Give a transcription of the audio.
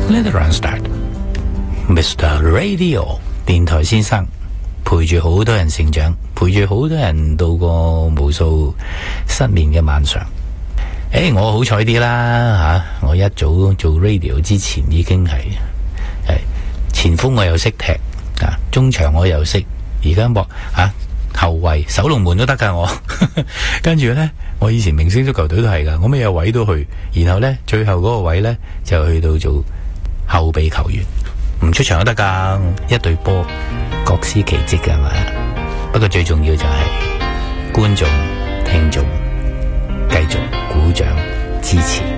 Let it run start. Mr. Radio 電台先生，陪住好多人成長，陪住好多人度過無數失眠嘅晚上。我好彩啲啦吓，我一早做 radio 之前已經係前鋒我又識踢中場我又識，而家後衛守龍門都得噶我。跟住呢，我以前明星足球隊都係噶，我咩有位都去，然後呢，最後嗰個位呢，就去到做後備球員，唔出場都得噶，一隊波各司其職噶嘛。不過最重要就係觀眾聽眾繼續鼓掌支持。